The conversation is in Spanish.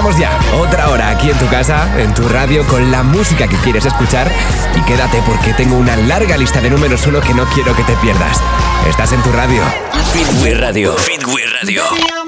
Empezamos ya, otra hora aquí en tu casa, en tu radio, con la música que quieres escuchar. Y quédate porque tengo una larga lista de números uno que no quiero que te pierdas. Estás en tu radio. Fitway Radio. Fitway Radio.